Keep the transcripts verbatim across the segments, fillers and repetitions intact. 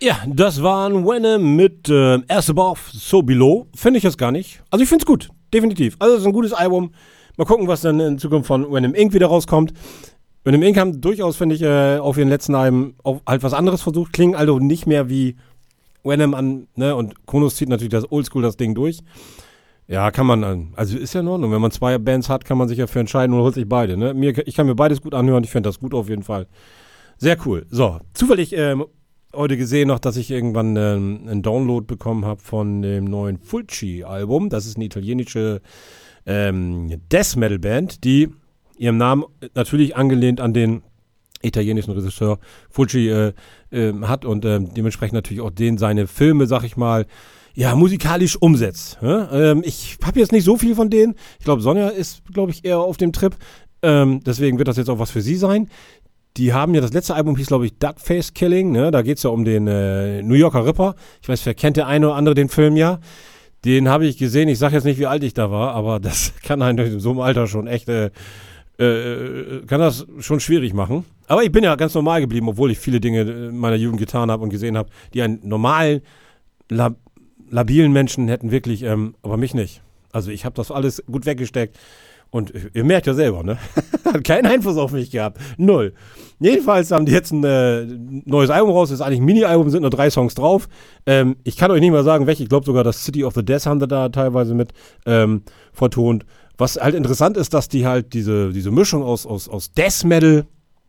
Ja, das waren Venom mit äh, As Above, So Below. Finde ich jetzt gar nicht. Also ich finde es gut, definitiv. Also es ist ein gutes Album. Mal gucken, was dann in Zukunft von Venom Incorporated wieder rauskommt. Venom Incorporated haben durchaus, finde ich, äh, auf ihren letzten Alben auch halt was anderes versucht. Klingen also nicht mehr wie Venom an, ne? Und Kronos zieht natürlich das Oldschool, das Ding durch. Ja, kann man, also ist ja in Ordnung. Wenn man zwei Bands hat, kann man sich ja für entscheiden und holt sich beide, ne? Mir, ich kann mir beides gut anhören. Ich finde das gut auf jeden Fall. Sehr cool. So, zufällig, ähm, heute gesehen noch, dass ich irgendwann ähm, einen Download bekommen habe von dem neuen Fulci-Album. Das ist eine italienische ähm, Death-Metal-Band, die ihrem Namen natürlich angelehnt an den italienischen Regisseur Fulci äh, äh, hat und äh, dementsprechend natürlich auch den seine Filme, sag ich mal, ja, musikalisch umsetzt. Ja? Ähm, ich habe jetzt nicht so viel von denen. Ich glaube, Sonja ist, glaube ich, eher auf dem Trip. Ähm, deswegen wird das jetzt auch was für sie sein. Die haben ja, das letzte Album hieß, glaube ich, Duckface Killing, ne? Da geht es ja um den äh, New Yorker Ripper. Ich weiß, wer kennt der eine oder andere den Film ja? Den habe ich gesehen, ich sage jetzt nicht, wie alt ich da war, aber das kann einen in so einem Alter schon echt, äh, äh, kann das schon schwierig machen. Aber ich bin ja ganz normal geblieben, obwohl ich viele Dinge in meiner Jugend getan habe und gesehen habe, die einen normalen, lab- labilen Menschen hätten wirklich, ähm, aber mich nicht. Also ich habe das alles gut weggesteckt. Und ihr merkt ja selber, ne? Hat keinen Einfluss auf mich gehabt. Null. Jedenfalls haben die jetzt ein äh, neues Album raus. Das ist eigentlich ein Mini-Album, sind nur drei Songs drauf. Ähm, ich kann euch nicht mal sagen, welche. Ich glaube sogar, das City of the Death haben sie da teilweise mit ähm, vertont. Was halt interessant ist, dass die halt diese, diese Mischung aus, aus, aus Death Metal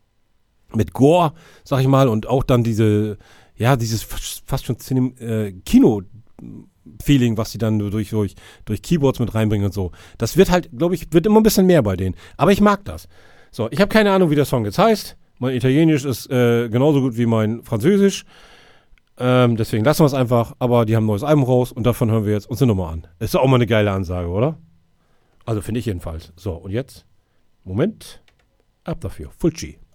mit Gore, sag ich mal, und auch dann diese, ja, dieses fast schon Cinem- äh, Kino- Feeling, was sie dann durch, durch, durch Keyboards mit reinbringen und so. Das wird halt, glaube ich, wird immer ein bisschen mehr bei denen. Aber ich mag das. So, ich habe keine Ahnung, wie der Song jetzt heißt. Mein Italienisch ist äh, genauso gut wie mein Französisch. Ähm, deswegen lassen wir es einfach. Aber die haben ein neues Album raus und davon hören wir jetzt uns eine Nummer an. Ist doch auch mal eine geile Ansage, oder? Also finde ich jedenfalls. So, und jetzt, Moment, ab dafür. Fulci.